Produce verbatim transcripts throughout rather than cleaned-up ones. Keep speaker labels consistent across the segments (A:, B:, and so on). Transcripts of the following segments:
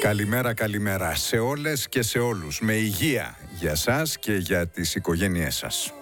A: Καλημέρα, καλημέρα σε όλες και σε όλους. Με υγεία για σας και για τις οικογένειές σας.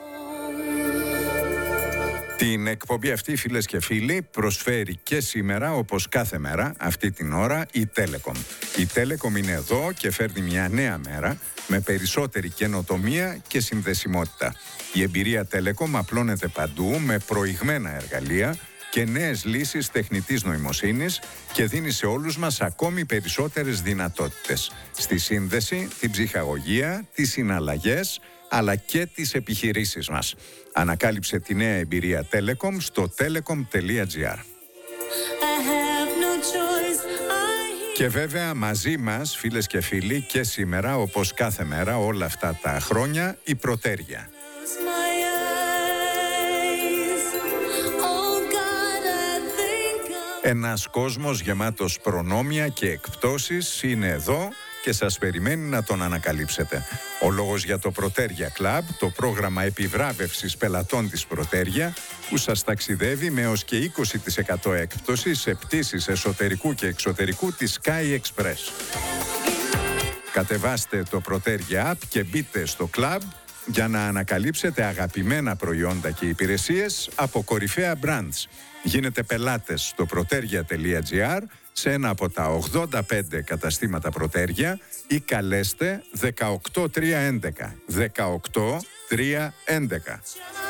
A: Την εκπομπή αυτή, φίλες και φίλοι, προσφέρει και σήμερα, όπως κάθε μέρα, αυτή την ώρα, η Telecom. Η Telecom είναι εδώ και φέρνει μια νέα μέρα με περισσότερη καινοτομία και συνδεσιμότητα. Η εμπειρία Telecom απλώνεται παντού με προηγμένα εργαλεία και νέες λύσεις τεχνητής νοημοσύνης και δίνει σε όλους μας ακόμη περισσότερες δυνατότητες στη σύνδεση, την ψυχαγωγία, τις συναλλαγές αλλά και τις επιχειρήσεις μας. Ανακάλυψε τη νέα εμπειρία Telecom στο telecom τελεία gr. Και βέβαια μαζί μας, φίλες και φίλοι, και σήμερα, όπως κάθε μέρα όλα αυτά τα χρόνια, η Προτέρια. Ένας κόσμος γεμάτος προνόμια και εκπτώσεις είναι εδώ και σας περιμένει να τον ανακαλύψετε. Ο λόγος για το Προτέρια Club, το πρόγραμμα επιβράβευσης πελατών της Προτέρια, που σας ταξιδεύει με έως και είκοσι τοις εκατό έκπτωση σε πτήσεις εσωτερικού και εξωτερικού της Sky Express. Κατεβάστε το Προτέρια App και μπείτε στο club για να ανακαλύψετε αγαπημένα προϊόντα και υπηρεσίες από κορυφαία brands. Γίνετε πελάτες στο proteria τελεία gr σε ένα από τα ογδόντα πέντε καταστήματα Προτέρια ή καλέστε δεκαοκτώ τριακόσια έντεκα. δεκαοκτώ τριακόσια έντεκα.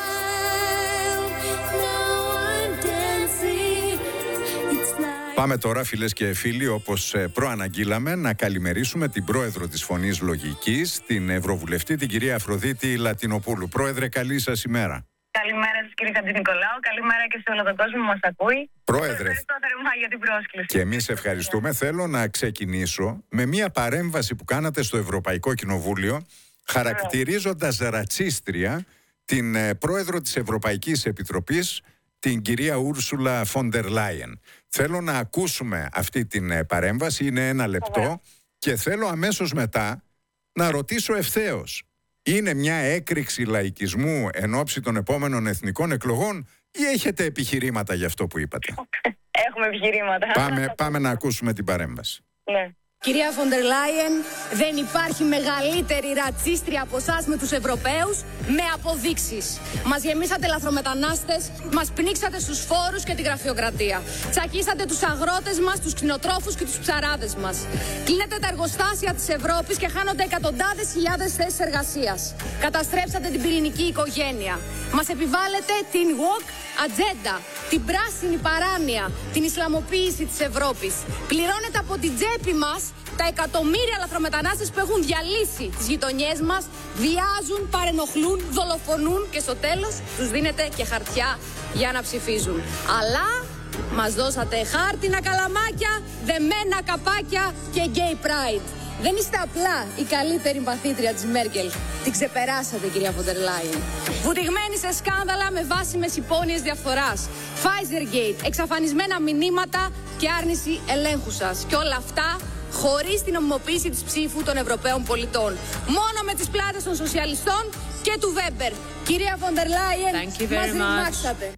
A: Πάμε τώρα, φίλες και φίλοι, όπως προαναγγείλαμε, να καλημερίσουμε την πρόεδρο της Φωνής Λογικής, την Ευρωβουλευτή, την κυρία Αφροδίτη Λατινοπούλου. Πρόεδρε, καλή σας ημέρα.
B: Καλημέρα σας, κύριε Χατζηνικολάου. Καλημέρα και σε όλο τον κόσμο που μας ακούει.
A: Πρόεδρε,
B: ευχαριστώ θερμά για την πρόσκληση.
A: Και εμείς ευχαριστούμε. Θέλω να ξεκινήσω με μια παρέμβαση που κάνατε στο Ευρωπαϊκό Κοινοβούλιο, χαρακτηρίζοντας ρατσίστρια την ε, πρόεδρο της Ευρωπαϊκής Επιτροπής, την κυρία Ούρσουλα Φόντερ Λάιεν. Θέλω να ακούσουμε αυτή την ε, παρέμβαση, είναι ένα λεπτό. Ωραία. Και θέλω αμέσως μετά να ρωτήσω ευθέως. Είναι μια έκρηξη λαϊκισμού εν ώψη των επόμενων εθνικών εκλογών ή έχετε επιχειρήματα για αυτό που είπατε?
B: Έχουμε επιχειρήματα.
A: Πάμε, πάμε να ακούσουμε την παρέμβαση.
B: Ναι.
C: Κυρία Φόντερ Λάιεν, δεν υπάρχει μεγαλύτερη ρατσίστρια από εσάς με τους Ευρωπαίους, με αποδείξεις. Μας γεμίσατε λαθρομετανάστες, μας πνίξατε στους φόρους και τη γραφειοκρατία. Τσακίσατε τους αγρότες μας, τους κτηνοτρόφους και τους ψαράδες μας. Κλείνετε τα εργοστάσια της Ευρώπης και χάνονται εκατοντάδες χιλιάδες θέσεις εργασίας. Καταστρέψατε την πυρηνική οικογένεια. Μας επιβάλλετε την woke ατζέντα, την πράσινη παράνοια, την ισλαμοποίηση της Ευρώπης. Πληρώνετε από την τσέπη μας τα εκατομμύρια λαθρομετανάστες που έχουν διαλύσει τις γειτονιές μας, βιάζουν, παρενοχλούν, δολοφονούν και στο τέλος τους δίνετε και χαρτιά για να ψηφίζουν. Αλλά μας δώσατε χάρτινα καλαμάκια, δεμένα καπάκια και gay pride. Δεν είστε απλά η καλύτερη παθήτρια της Μέρκελ. Την ξεπεράσατε, κυρία Φόντερ Λάιεν. Βουτυγμένη σε σκάνδαλα με βάσιμες υπόνοιες διαφθοράς. Pfizergate, εξαφανισμένα μηνύματα και άρνηση ελέγχου σας. Και όλα αυτά χωρίς την νομιμοποίηση της ψήφου των Ευρωπαίων πολιτών. Μόνο με τις πλάτες των σοσιαλιστών και του Βέμπερ. Κυρία Φόντερ Λάιεν, μας ρημάξατε.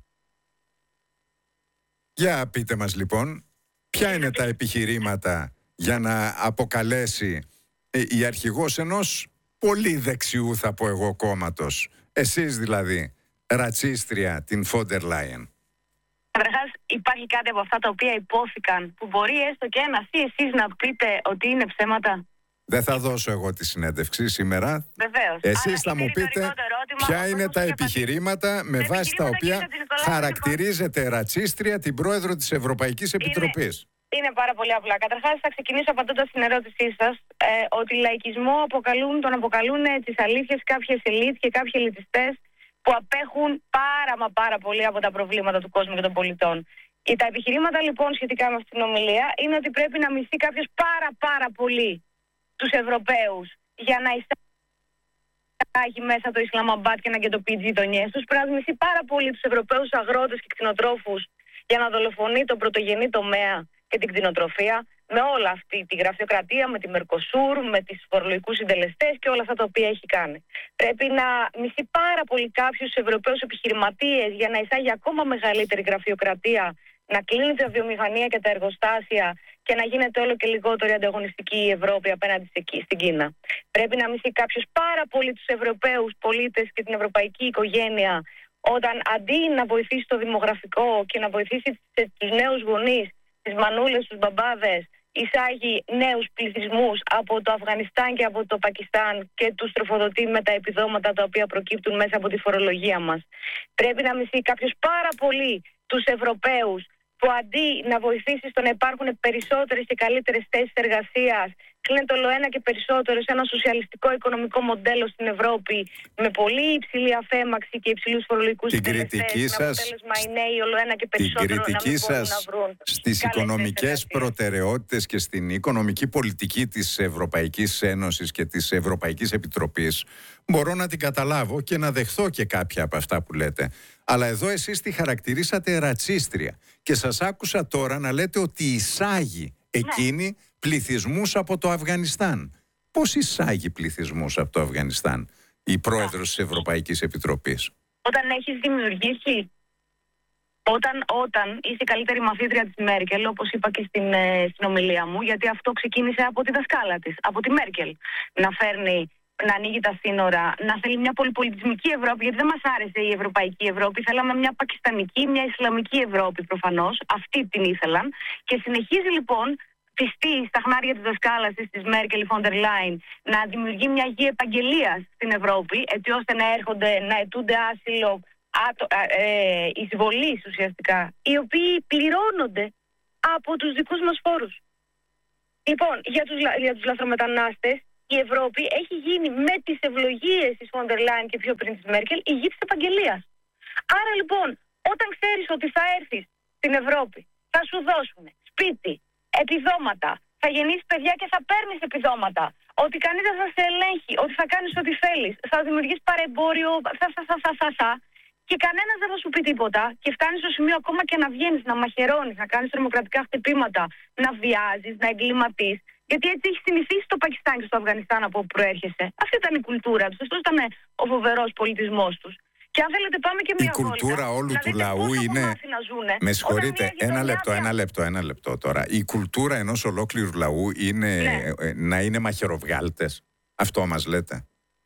A: Για πείτε μας λοιπόν, ποια είναι τα επιχειρήματα για να αποκαλέσει ε, η αρχηγός ενός πολύ δεξιού, θα πω εγώ, κόμματος, εσείς δηλαδή, ρατσίστρια, την Φόντερ Λάιεν?
B: Καταρχάς, υπάρχει κάτι από αυτά τα οποία υπόθηκαν που μπορεί έστω και ένας ή εσείς να πείτε ότι είναι ψέματα?
A: Δεν θα δώσω εγώ τη συνέντευξη σήμερα.
B: Βεβαίως.
A: Εσείς θα μου πείτε ποια είναι τα επιχειρήματα με βάση τα οποία χαρακτηρίζετε ρατσίστρια την πρόεδρο της Ευρωπαϊκής Επιτροπής.
B: Είναι πάρα πολύ απλά. Καταρχάς, θα ξεκινήσω απαντώντας στην ερώτησή σας ε, ότι λαϊκισμό αποκαλούν, τον αποκαλούν ε, τις αλήθειες κάποιες ελίτ και κάποιοι ελιτιστές που απέχουν πάρα μα πάρα πολύ από τα προβλήματα του κόσμου και των πολιτών. Και τα επιχειρήματα λοιπόν σχετικά με αυτήν την ομιλία είναι ότι πρέπει να μισθεί κάποιος πάρα πάρα πολύ τους Ευρωπαίους για να εισάγει μέσα το Ισλαμαμπάτ και να κεντοποιεί τις γειτονιές τους. Πρέπει να μισθεί πάρα πολύ τους Ευρωπαίους αγρότες και κτηνοτρόφους για να δολοφονεί τον πρωτογενή τομέα και την κτηνοτροφία, με όλα αυτή τη γραφειοκρατία, με τη Μερκοσούρ, με τις φορολογικούς συντελεστές και όλα αυτά τα οποία έχει κάνει. Πρέπει να μισεί πάρα πολύ κάποιους Ευρωπαίους επιχειρηματίες για να εισάγει ακόμα μεγαλύτερη γραφειοκρατία, να κλείνει τη βιομηχανία και τα εργοστάσια και να γίνεται όλο και λιγότερο ανταγωνιστική η Ευρώπη απέναντι στην Κίνα. Πρέπει να μισεί κάποιος πάρα πολύ τους Ευρωπαίους πολίτες και την ευρωπαϊκή οικογένεια, όταν αντί να βοηθήσει το δημογραφικό και να βοηθήσει τους νέους γονείς, τις μανούλες, τους μπαμπάδες, εισάγει νέους πληθυσμούς από το Αφγανιστάν και από το Πακιστάν και τους τροφοδοτεί με τα επιδόματα τα οποία προκύπτουν μέσα από τη φορολογία μας. Πρέπει να μισεί κάποιος πάρα πολύ τους Ευρωπαίους που αντί να βοηθήσει στο να υπάρχουν περισσότερες και καλύτερες θέσεις εργασίας, κλείνεται όλο ένα και περισσότερο σε ένα σοσιαλιστικό οικονομικό μοντέλο στην Ευρώπη με πολύ υψηλή αφέμαξη και υψηλούς φορολογικούς συντελεστές.
A: Την κριτική σας,
B: οι νέοι όλο ένα και περισσότερο
A: την κριτική σας
B: να βρουν
A: στις οικονομικές προτεραιότητες και στην οικονομική πολιτική της Ευρωπαϊκής Ένωσης και της Ευρωπαϊκής Επιτροπής μπορώ να την καταλάβω και να δεχθώ και κάποια από αυτά που λέτε. Αλλά εδώ εσείς τη χαρακτηρίσατε ρατσίστρια και σας άκουσα τώρα να λέτε ότι εισάγει εκείνη ναι. πληθυσμούς από το Αφγανιστάν. Πώς εισάγει πληθυσμούς από το Αφγανιστάν η πρόεδρος της Ευρωπαϊκής Επιτροπής?
B: Όταν έχεις δημιουργήσει, όταν, όταν είσαι η καλύτερη μαθήτρια της Μέρκελ, όπως είπα και στην, ε, στην ομιλία μου, γιατί αυτό ξεκίνησε από τη δασκάλα της, από τη Μέρκελ, να φέρνει, να ανοίγει τα σύνορα, να θέλει μια πολυπολιτισμική Ευρώπη, γιατί δεν μας άρεσε η Ευρωπαϊκή Ευρώπη. Θέλαμε μια πακιστανική, μια ισλαμική Ευρώπη προφανώς. Αυτή την ήθελαν. Και συνεχίζει λοιπόν πιστή στα χνάρια της δασκάλας της, της Μέρκελ, Φόντερ Λάιν, να δημιουργεί μια γη επαγγελίας στην Ευρώπη, έτσι ώστε να έρχονται, να αιτούνται άσυλο άτο, ε, εισβολής ουσιαστικά, οι οποίοι πληρώνονται από τους δικούς μας φόρους. Λοιπόν, για τους, για τους λαθρομετανάστες, η Ευρώπη έχει γίνει με τις ευλογίες της Φόντερ Λάιν και πιο πριν της Μέρκελ η γη της επαγγελίας. Άρα λοιπόν, όταν ξέρεις ότι θα έρθεις στην Ευρώπη, θα σου δώσουν σπίτι, επιδόματα, θα γεννήσεις παιδιά και θα παίρνεις επιδόματα, ότι κανείς δεν θα σε ελέγχει, ότι θα κάνεις ό,τι θέλεις, θα δημιουργείς παρεμπόριο, θα, θα, θα, θα, θα, θα, και κανένας δεν θα σου πει τίποτα και φτάνεις στο σημείο ακόμα και να βγαίνεις, να μαχαιρώνεις, να κάνεις τρομοκρατικά χτυπήματα, να βιάζεις, να εγκληματείς. Γιατί έτσι έχει συνηθίσει το Πακιστάν και στο Αφγανιστάν από όπου προέρχεσαι. Αυτή ήταν η κουλτούρα τους, αυτό ήταν ο φοβερός πολιτισμός τους. Και αν θέλετε πάμε και μια
A: η κουλτούρα βόλτα, όλου του λαού είναι... Με συγχωρείτε, ένα λεπτό, ένα λεπτό, ένα λεπτό τώρα. Η κουλτούρα ενός ολόκληρου λαού είναι ναι. να είναι μαχαιροβγάλτες. Αυτό μας λέτε?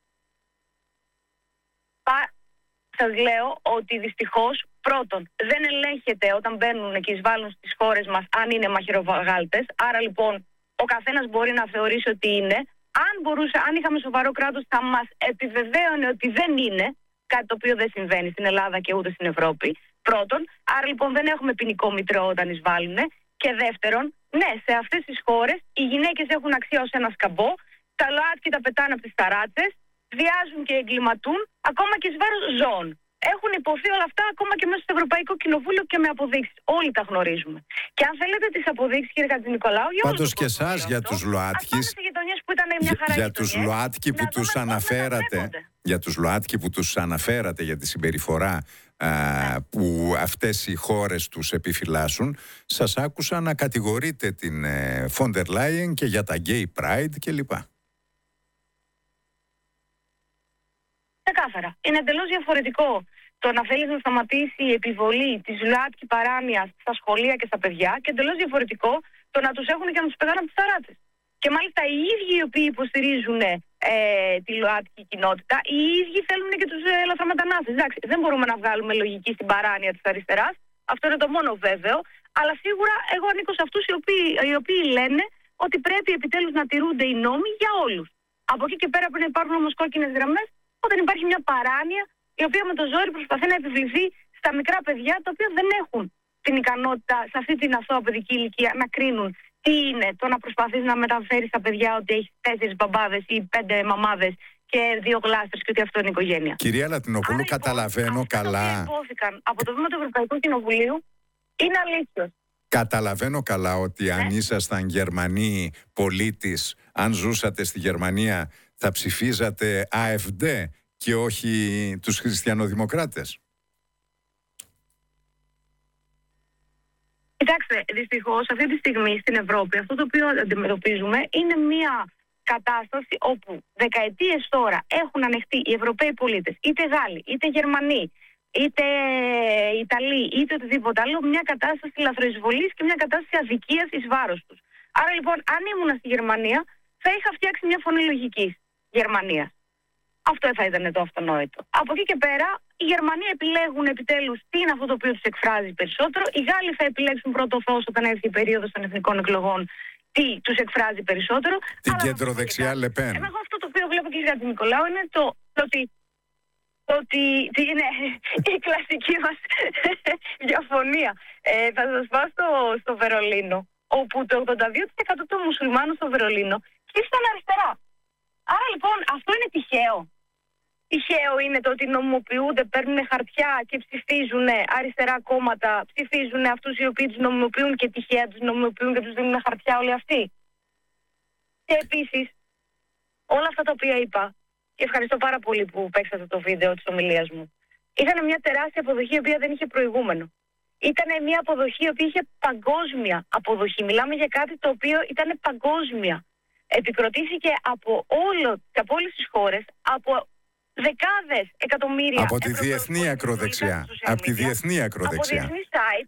B: Πα... Σας λέω ότι δυστυχώς πρώτον δεν ελέγχεται όταν μπαίνουν και εισβάλλουν στις χώρες μας αν είναι μαχαιροβγάλτες. Άρα λοιπόν ο καθένας μπορεί να θεωρήσει ότι είναι. Αν, μπορούσε, αν είχαμε σοβαρό κράτος θα μας επιβεβαίωνε ότι δεν είναι. Κάτι το οποίο δεν συμβαίνει στην Ελλάδα και ούτε στην Ευρώπη. Πρώτον, άρα λοιπόν δεν έχουμε ποινικό μητρό όταν εισβάλλουν. Και δεύτερον, ναι, σε αυτές τις χώρες οι γυναίκες έχουν αξία ως ένα σκαμπό, τα ΛΟΑΤΚΙ τα πετάνε από τις ταράτσες, βιάζουν και εγκληματούν, ακόμα και εις βάρος ζώων. Έχουν υποθεί όλα αυτά ακόμα και μέσα στο Ευρωπαϊκό Κοινοβούλιο και με αποδείξεις. Όλοι τα γνωρίζουμε. Και αν θέλετε τις αποδείξεις, κύριε Χατζηνικολάου, για
A: πάντως και εσάς για τους ΛΟΑΤΚΙς, για τους ΛΟΑΤΚΙ που τους αναφέρατε, για τους ΛΟΑΤΚΙ που τους αναφέρατε για τη συμπεριφορά α, που αυτές οι χώρες τους επιφυλάσσουν, σας άκουσα να κατηγορείτε την Φόντερ Λάιεν και για τα Gay Pride κλπ.
B: Ξεκάθαρα. Είναι εντελώς διαφορετικό το να θέλεις να σταματήσει η επιβολή της ΛΟΑΤΚΙ παράνοιας στα σχολεία και στα παιδιά και εντελώς διαφορετικό το να τους έχουν και να τους πετάνε από τις ταράτσες. Και μάλιστα οι ίδιοι οι οποίοι υποστηρίζουν ε, τη ΛΟΑΤΚΙ κοινότητα, οι ίδιοι θέλουν και τους ε, λαθρομετανάστες. Εντάξει, δεν μπορούμε να βγάλουμε λογική στην παράνοια της αριστεράς, αυτό είναι το μόνο βέβαιο, αλλά σίγουρα εγώ ανήκω σε αυτούς οι οποίοι, οι οποίοι λένε ότι πρέπει επιτέλους να τηρούνται οι νόμοι για όλους. Από εκεί και πέρα πρέπει να υπάρχουν όμως κόκκινες γραμμές όταν υπάρχει μια παράνοια η οποία με το ζόρι προσπαθεί να επιβληθεί στα μικρά παιδιά τα οποία δεν έχουν την ικανότητα σε αυτή την αθώα παιδική ηλικία να κρίνουν τι είναι το να προσπαθείς να μεταφέρεις στα παιδιά ότι έχεις τέσσερις μπαμπάδες ή πέντε μαμάδες και δύο γλάστρες και ότι αυτό είναι οικογένεια.
A: Κυρία Λατινοπούλου, άρα, καταλαβαίνω
B: λοιπόν,
A: καλά.
B: Αυτά που υπόθηκαν από το βήμα του Ευρωπαϊκού Κοινοβουλίου είναι αλήθεια.
A: Καταλαβαίνω καλά ότι ναι. αν ήσασταν Γερμανοί πολίτης, αν ζούσατε στη Γερμανία, θα ψηφίζατε AfD και όχι τους χριστιανοδημοκράτες.
B: Κοιτάξτε, δυστυχώς αυτή τη στιγμή στην Ευρώπη αυτό το οποίο αντιμετωπίζουμε είναι μια κατάσταση όπου δεκαετίες τώρα έχουν ανεχτεί οι Ευρωπαίοι πολίτες, είτε Γάλλοι, είτε Γερμανοί, είτε Ιταλοί, είτε οτιδήποτε άλλο, μια κατάσταση λαθροεισβολής και μια κατάσταση αδικίας εις βάρος τους. Άρα λοιπόν, αν ήμουν στη Γερμανία, θα είχα φτιάξει μια φωνή λογικής Γερμανίας. Αυτό θα ήταν το αυτονόητο. Από εκεί και πέρα, οι Γερμανοί επιλέγουν επιτέλους τι είναι αυτό το οποίο τους εκφράζει περισσότερο. Οι Γάλλοι θα επιλέξουν πρώτο φως όταν έρθει η περίοδος των εθνικών εκλογών τι τους εκφράζει περισσότερο.
A: Την κέντρο-δεξιά Λεπέν.
B: Εγώ αυτό το οποίο βλέπω, κύριε Νικολάου, είναι το, το ότι, το ότι τι είναι η κλασική μας διαφωνία. Ε, θα σας πάω στο, στο Βερολίνο, όπου το ογδόντα δύο τοις εκατό των μουσουλμάνων στο Βερολίνο ψήφισαν αριστερά. Άρα λοιπόν αυτό είναι τυχαίο. Τυχαίο είναι το ότι νομιμοποιούνται, παίρνουν χαρτιά και ψηφίζουν αριστερά κόμματα, ψηφίζουν αυτούς οι οποίοι τους νομιμοποιούν και τυχαία τους νομιμοποιούν και τους δίνουν χαρτιά όλοι αυτοί. Και επίσης, όλα αυτά τα οποία είπα, και ευχαριστώ πάρα πολύ που παίξατε το βίντεο της ομιλίας μου, ήταν μια τεράστια αποδοχή η οποία δεν είχε προηγούμενο. Ήταν μια αποδοχή η οποία είχε παγκόσμια αποδοχή. Μιλάμε για κάτι το οποίο ήταν παγκόσμια. Επικροτήθηκε από, όλο, από όλες τις χώρες, από δεκάδες εκατομμύρια
A: από τη διεθνή ακροδεξιά. Από τη διεθνή ακροδεξιά.
B: Από διεθνή site.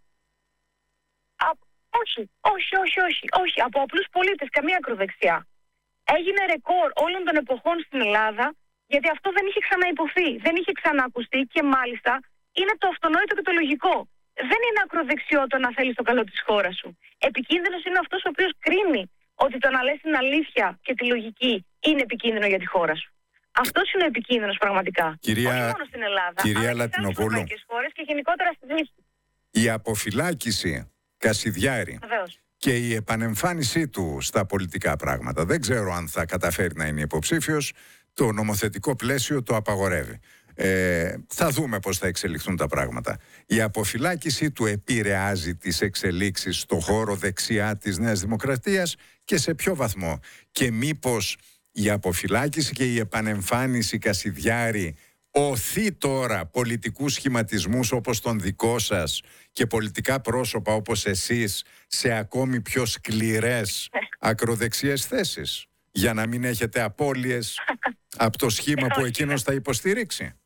B: Α, όχι, όχι, όχι, όχι, όχι. Από απλούς πολίτες, καμία ακροδεξιά. Έγινε ρεκόρ όλων των εποχών στην Ελλάδα, γιατί αυτό δεν είχε ξαναϋποθεί, δεν είχε ξαναακουστεί και μάλιστα είναι το αυτονόητο και το λογικό. Δεν είναι ακροδεξιό το να θέλεις το καλό της χώρας σου. Επικίνδυνος είναι αυτός ο οποίος κρίνει ότι το να λες την αλήθεια και τη λογική είναι επικίνδυνο για τη χώρα σου. Αυτός είναι ο επικίνδυνος πραγματικά.
A: Κυρία,
B: όχι μόνο στην Ελλάδα,
A: κυρία
B: αλλά και στις άλλες χώρες και γενικότερα στη Δύση.
A: Η αποφυλάκηση Κασιδιάρη
B: Βεβαίως.
A: και η επανεμφάνισή του στα πολιτικά πράγματα, δεν ξέρω αν θα καταφέρει να είναι υποψήφιος, το νομοθετικό πλαίσιο το απαγορεύει. Ε, θα δούμε πώς θα εξελιχθούν τα πράγματα. Η αποφυλάκηση του επηρεάζει τις εξελίξεις στο χώρο δεξιά της Νέας Δημοκρατίας και σε ποιο βαθμό? Και μήπως η αποφυλάκηση και η επανεμφάνιση Κασιδιάρη οθεί τώρα πολιτικούς σχηματισμούς όπως τον δικό σας και πολιτικά πρόσωπα όπως εσείς σε ακόμη πιο σκληρές ακροδεξιές θέσεις, για να μην έχετε απώλειες από το σχήμα που εκείνος θα υποστηρίξει?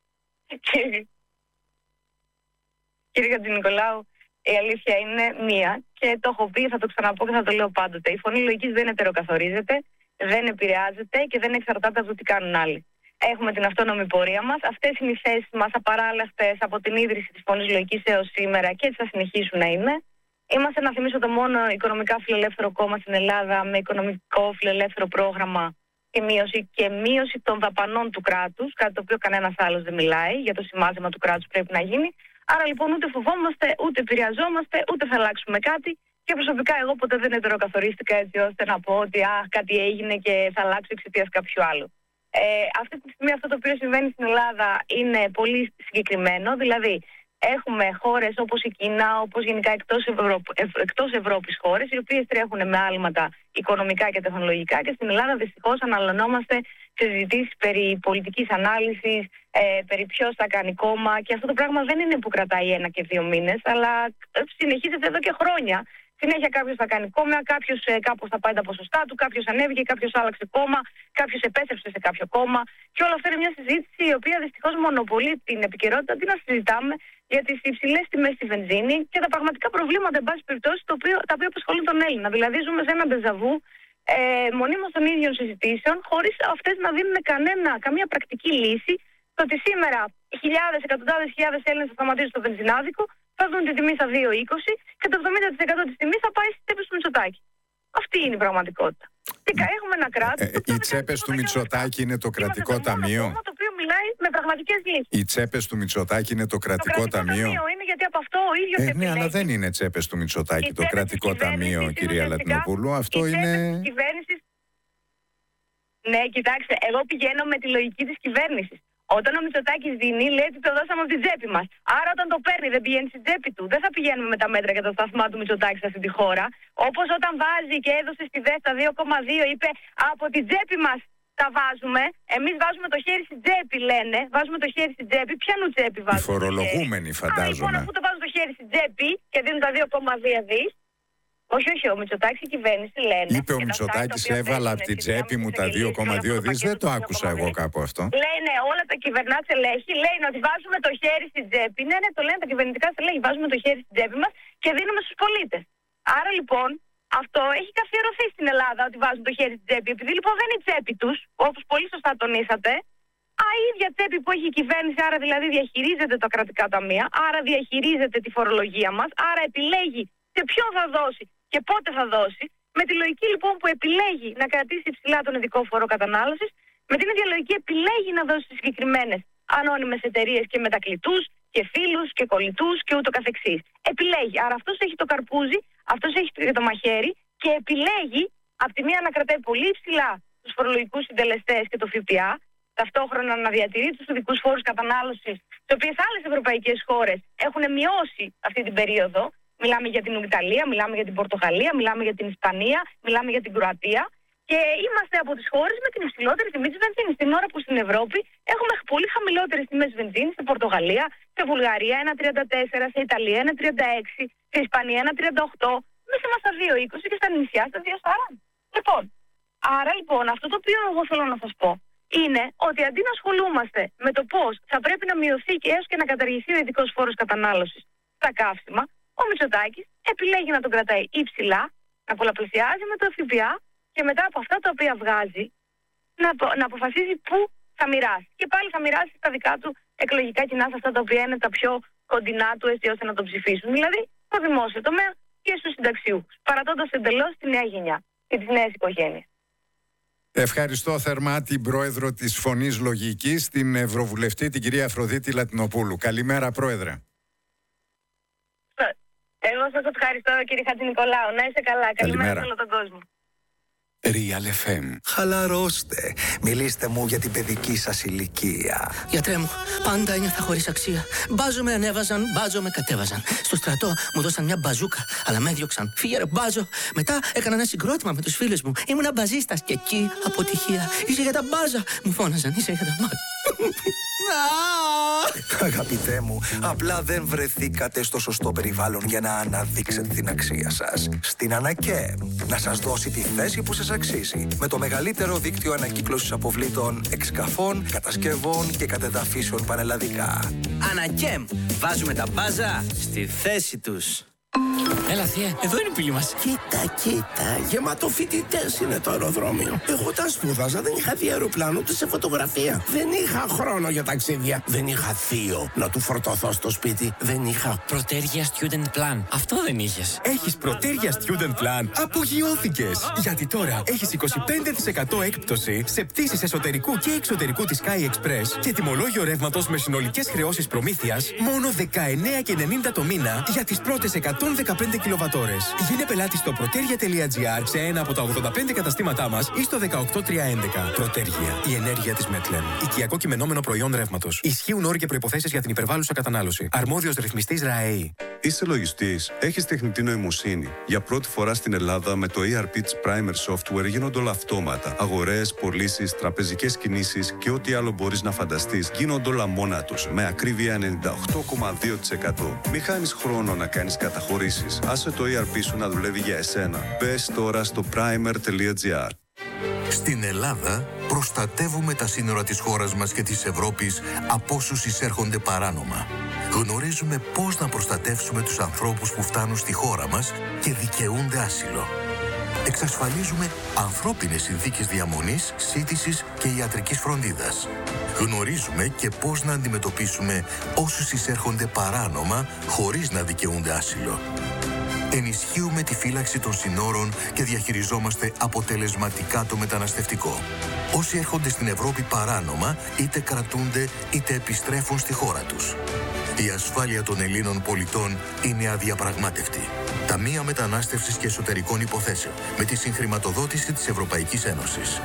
B: Κύριε Χατζηνικολάου, η αλήθεια είναι μία και το έχω πει, θα το ξαναπώ και θα το λέω πάντοτε. Η φωνή λογικής δεν ετεροκαθορίζεται, δεν επηρεάζεται και δεν εξαρτάται από το τι κάνουν άλλοι. Έχουμε την αυτόνομη πορεία μας. Αυτές είναι οι θέσεις μας απαράλλαχτες από την ίδρυση της φωνής λογικής έως σήμερα και έτσι θα συνεχίσουν να είναι. Είμαστε, να θυμίσω, το μόνο οικονομικά φιλελεύθερο κόμμα στην Ελλάδα με οικονομικό φιλελεύθερο πρόγραμμα και μείωση, και μείωση των δαπανών του κράτους, κάτι το οποίο κανένας άλλος δεν μιλάει, για το σημάζεμα του κράτους πρέπει να γίνει. Άρα λοιπόν ούτε φοβόμαστε, ούτε επηρεαζόμαστε, ούτε θα αλλάξουμε κάτι. Και προσωπικά εγώ ποτέ δεν ετεροκαθορίστηκα έτσι ώστε να πω ότι α, κάτι έγινε και θα αλλάξω εξαιτίας κάποιου άλλου. Ε, αυτή τη στιγμή αυτό το οποίο συμβαίνει στην Ελλάδα είναι πολύ συγκεκριμένο, δηλαδή έχουμε χώρες όπως η Κίνα, όπως γενικά εκτός, Ευρω... εκτός Ευρώπης χώρες, οι οποίες τρέχουν με άλματα οικονομικά και τεχνολογικά, και στην Ελλάδα δυστυχώς αναλωνόμαστε σε συζητήσεις περί πολιτικής ανάλυσης, ε, περί ποιος θα κάνει κόμμα, και αυτό το πράγμα δεν είναι που κρατάει ένα και δύο μήνες, αλλά συνεχίζεται εδώ και χρόνια. Συνέχεια κάποιος θα κάνει κόμμα, κάποιος ε, κάπως θα πάει τα ποσοστά του, κάποιος ανέβηκε, κάποιος άλλαξε κόμμα, κάποιος επέστρεψε σε κάποιο κόμμα. Και όλα αυτά είναι μια συζήτηση η οποία δυστυχώς μονοπολεί την επικαιρότητα. Τι να συζητάμε για τις υψηλές τιμές στη βενζίνη και τα πραγματικά προβλήματα, εν πάση περιπτώσει, τα οποία απασχολούν τον Έλληνα. Δηλαδή, ζούμε σε ένα ντεζαβού ε, μονίμως των ίδιων συζητήσεων, χωρίς αυτές να δίνουν κανένα, καμία πρακτική λύση. Το ότι σήμερα χιλιάδες, εκατοντάδες χιλιάδες Έλληνες θα σταματήσουν στο βενζινάδικο, θα δουν την τιμή στα δύο είκοσι και το εβδομήντα τοις εκατό της τιμής θα πάει στις τσέπες του Μητσοτάκη. Αυτή είναι η πραγματικότητα. Και έχουμε ένα κράτος.
A: Ε, οι τσέπες του Μητσοτάκη είναι το κρατικό ταμείο.
B: Το οποίο μιλάει με πραγματικές λύσεις.
A: Οι τσέπες του Μητσοτάκη είναι το κρατικό,
B: το κρατικό
A: ταμείο.
B: ταμείο είναι, γιατί από αυτό ο ίδιος
A: ε,
B: επιλέγει.
A: Ναι, αλλά δεν είναι τσέπες του Μητσοτάκη το κρατικό ταμείο, κυρία Λατινοπούλου. Αυτό είναι.
B: Ναι, κοιτάξτε, εγώ πηγαίνω με τη λογική της κυβέρνησης. Όταν ο Μητσοτάκης δίνει, λέει ότι το δώσαμε από την τσέπη μας. Άρα, όταν το παίρνει, δεν πηγαίνει στην τσέπη του. Δεν θα πηγαίνουμε με τα μέτρα και τα σταθμά του Μητσοτάκη σε αυτή τη χώρα. Όπως όταν βάζει και έδωσε στη ΔΕΣ τα δύο κόμμα δύο, είπε από την τσέπη μας τα βάζουμε. Εμείς βάζουμε το χέρι στην τσέπη, λένε. Βάζουμε το χέρι στην τσέπη. Ποιανού τσέπη βάζουμε?
A: Οι φορολογούμενοι, φαντάζομαι.
B: Α, λοιπόν, αφού το βάζουν το χέρι στην τσέπη και δίνουν τα δύο κόμμα δύο δις. Όχι, όχι, ο Μητσοτάκης και η κυβέρνηση λένε.
A: Είπε ο Μητσοτάκης, έβαλα από την τσέπη μου τα δύο κόμμα δύο δις. Δεν το άκουσα εγώ κάπου αυτό.
B: Λένε όλα τα κυβερνά στελέχη, λένε ότι βάζουμε το χέρι στην τσέπη. Ναι, ναι, το λένε τα κυβερνητικά στελέχη. Βάζουμε το χέρι στην τσέπη μας και δίνουμε στους πολίτες. Άρα λοιπόν, Αυτό έχει καθιερωθεί στην Ελλάδα ότι βάζουν το χέρι στην τσέπη. Επειδή λοιπόν δεν είναι η τσέπη τους, όπως πολύ σωστά τονίσατε, α, η ίδια τσέπη που έχει η κυβέρνηση, άρα δηλαδή διαχειρίζεται τα κρατικά ταμεία, άρα διαχειρίζεται τη φορολογία μας, άρα επιλέγει σε ποιον θα δώσει και πότε θα δώσει. Με τη λογική λοιπόν που επιλέγει να κρατήσει υψηλά τον ειδικό φόρο κατανάλωσης, με την ίδια λογική επιλέγει να δώσει στις συγκεκριμένες ανώνυμες εταιρείες και μετακλητούς και φίλους και κολλητούς και ούτω καθεξής. Επιλέγει. Άρα αυτός έχει το καρπούζι, αυτός έχει το μαχαίρι και επιλέγει από τη μία να κρατάει πολύ υψηλά τους φορολογικούς συντελεστές και το ΦΠΑ, ταυτόχρονα να διατηρεί τους ειδικούς φόρους κατανάλωσης, τις οποίες άλλες ευρωπαϊκές χώρες έχουν μειώσει αυτή την περίοδο. Μιλάμε για την Ιταλία, μιλάμε για την Πορτογαλία, μιλάμε για την Ισπανία, μιλάμε για την Κροατία. Και είμαστε από τις χώρες με την υψηλότερη τιμή της βενζίνης. Την ώρα που στην Ευρώπη έχουμε πολύ χαμηλότερες τιμές βενζίνης, στην Πορτογαλία, σε Βουλγαρία ένα τριάντα τέσσερα, σε Ιταλία ένα τριάντα έξι, σε Ισπανία ένα τριάντα οκτώ, μέσα μας στα δύο είκοσι και στα νησιά στα δύο σαράντα. Λοιπόν, άρα λοιπόν αυτό το οποίο εγώ θέλω να σας πω είναι ότι αντί να ασχολούμαστε με το πώς θα πρέπει να μειωθεί και έως και να καταργηθεί ο ειδικός φόρος κατανάλωσης στα καύσιμα, ο Μητσοτάκης επιλέγει να τον κρατάει υψηλά, να πολλαπλασιάζει με το ΦΠΑ και μετά από αυτά τα οποία βγάζει να, να αποφασίζει πού θα μοιράσει. Και πάλι θα μοιράσει στα δικά του εκλογικά κοινά, σε αυτά τα οποία είναι τα πιο κοντινά του, έτσι ώστε να το ψηφίσουν. Δηλαδή στο δημόσιο τομέα και στους συνταξιούχους, παρατώντας εντελώς τη νέα γενιά και τις νέες οικογένειες.
A: Ευχαριστώ θερμά την πρόεδρο της Φωνής Λογικής, την Ευρωβουλευτή, την κυρία Αφροδίτη Λατινοπούλου. Καλημέρα, πρόεδρε.
B: Εγώ σας ευχαριστώ, κύριε Χατζηνικολάου. Να είστε καλά. Καλημέρα σε όλο τον κόσμο.
D: Real εφ εμ. Χαλαρώστε. Μιλήστε μου για την παιδική σας ηλικία.
E: Γιατρέ μου, πάντα ένιωθα χωρίς αξία. Μπάζο με ανέβαζαν, μπάζο με κατέβαζαν. Στο στρατό μου δώσαν μια μπαζούκα, αλλά με έδιωξαν. Φύγε ρε μπάζο. Μετά έκανα ένα συγκρότημα με τους φίλους μου. Ήμουνα μπαζίστας και εκεί αποτυχία. Είσαι για τα μπάζα. Μου φώναζαν, είσαι για τα μπάζα.
D: Αγαπητέ μου, απλά δεν βρεθήκατε στο σωστό περιβάλλον για να αναδείξετε την αξία σας. Στην Ανακέ, να σας δώσει τη θέση που σας αξίζει. Με το μεγαλύτερο δίκτυο ανακύκλωσης αποβλήτων, εξκαφών, κατασκευών και κατεδαφίσεων πανελλαδικά.
E: Ανακέμ, βάζουμε τα μπάζα στη θέση τους. Έλα θεία, εδώ είναι η πύλη μας.
F: Κοίτα, κοίτα, γεμάτο φοιτητές είναι το αεροδρόμιο. Εγώ τα σπούδαζα, δεν είχα δει αεροπλάνο ούτε σε φωτογραφία. Δεν είχα χρόνο για ταξίδια. Δεν είχα θείο να του φορτωθώ στο σπίτι. Δεν είχα
E: Πρωτέργεια Student Plan. Αυτό δεν είχες.
G: Έχεις Πρωτέργεια Student Plan. Απογειώθηκες. Γιατί τώρα έχεις είκοσι πέντε τοις εκατό έκπτωση σε πτήσεις εσωτερικού και εξωτερικού της Sky Express και τιμολόγιο ρεύματος με συνολικές χρεώσεις προμήθειας μόνο δεκαεννέα και ενενήντα το μήνα για τις πρώτες εκατόν δεκαπέντε κιλοβατόρες. Γίνε πελάτη στο πρωτέργεια τελεία τζι άρ σε ένα από τα ογδόντα πέντε καταστήματά μας ή στο δεκαοκτώ τριακόσια έντεκα. Πρωτέργεια. Η ενέργεια της Μέτλεν. Οικιακό κειμενόμενο προϊόν ρεύματος. Ισχύουν όροι και προϋποθέσεις για την υπερβάλλουσα κατανάλωση. Αρμόδιος ρυθμιστής ΡΑΕΗ.
H: Είσαι λογιστής, έχεις τεχνητή νοημοσύνη. Για πρώτη φορά στην Ελλάδα με το ι αρ πι της Primer Software γίνονται όλα αυτόματα. Αγορές, πωλήσεις, τραπεζικές κινήσεις και ό,τι άλλο μπορείς να φανταστείς γίνονται όλα μόνα τους. Με ακρίβεια ενενήντα οκτώ κόμμα δύο τοις εκατό. Μη χάνεις χρόνο να κάνεις καταχωρήσεις. Άσε το ι αρ πι σου να δουλεύει για εσένα. Μπες τώρα στο primer τελεία τζι άρ.
I: Στην Ελλάδα προστατεύουμε τα σύνορα της χώρας μας και της Ευρώπης από όσους εισέρχονται παράνομα. Γνωρίζουμε πώς να προστατεύσουμε τους ανθρώπους που φτάνουν στη χώρα μας και δικαιούνται άσυλο. Εξασφαλίζουμε ανθρώπινες συνθήκες διαμονής, σύντησης και ιατρικής φροντίδας. Γνωρίζουμε και πώς να αντιμετωπίσουμε όσους εισέρχονται παράνομα χωρίς να δικαιούνται άσυλο. Ενισχύουμε τη φύλαξη των συνόρων και διαχειριζόμαστε αποτελεσματικά το μεταναστευτικό. Όσοι έρχονται στην Ευρώπη παράνομα, είτε κρατούνται είτε επιστρέφουν στη χώρα τους. Η ασφάλεια των Ελλήνων πολιτών είναι αδιαπραγμάτευτη. Ταμεία Μετανάστευσης και Εσωτερικών Υποθέσεων, με τη συγχρηματοδότηση της Ευρωπαϊκής Ένωσης.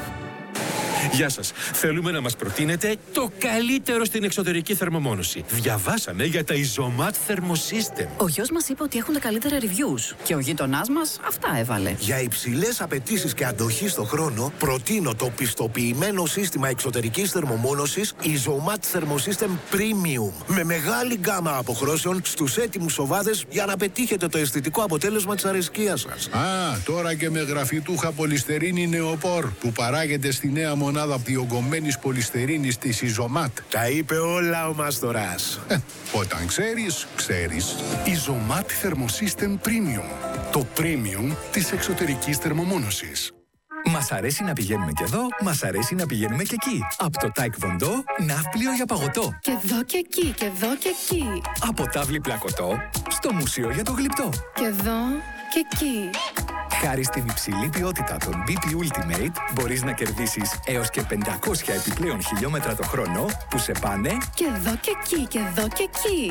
G: Γεια σας. Θέλουμε να μας προτείνετε το καλύτερο στην εξωτερική θερμομόνωση. Διαβάσαμε για τα Isomat Thermosystem.
J: Ο γιος μας είπε ότι έχουν τα καλύτερα reviews και ο γείτονάς μας αυτά έβαλε.
F: Για υψηλές απαιτήσεις και αντοχή στο χρόνο, προτείνω το πιστοποιημένο σύστημα εξωτερικής θερμομόνωσης Isomat Thermosystem Premium. Με μεγάλη γκάμα αποχρώσεων στους έτοιμους οβάδες για να πετύχετε το αισθητικό αποτέλεσμα της αρεσκίας σας.
K: Α, τώρα και με γραφιτούχα πολυστερίνη νεοπόρ που παράγεται στη νέα μονάδα μονάδα διογκωμένης πολυστερίνης της Ιζωμάτ.
F: Τα είπε όλα ο Μάστορας.
K: Ε, όταν ξέρεις, ξέρεις. Ιζωμάτ Thermosystem Premium. Το premium της εξωτερικής θερμομόνωσης.
L: Μας αρέσει να πηγαίνουμε και εδώ, μας αρέσει να πηγαίνουμε και εκεί. Από το Taekwondo, ναύπλιο για παγωτό.
M: Και εδώ και εκεί, και εδώ και εκεί.
L: Από τάβλη πλακωτό, στο μουσείο για το γλυπτό.
M: Και εδώ και εκεί.
L: Χάρη στην υψηλή ποιότητα των μπι πι Ultimate, μπορείς να κερδίσεις έως και πεντακόσια επιπλέον χιλιόμετρα το χρόνο που σε πάνε
M: και εδώ και εκεί, και εδώ και εκεί.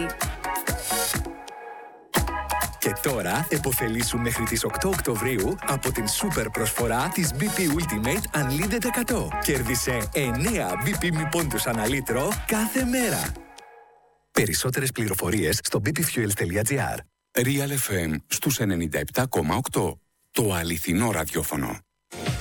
L: Και τώρα επωφελήσου μέχρι τις οκτώ Οκτωβρίου από την σούπερ προσφορά της μπι πι Ultimate Unlimited εκατό. Κέρδισε εννέα μπι πι μη πόντους ανά λίτρο κάθε μέρα. Περισσότερες πληροφορίες στο μπι πι fuels τελεία τζι άρ.
N: Real εφ εμ στους ενενήντα επτά κόμμα οκτώ. Το αληθινό ραδιόφωνο.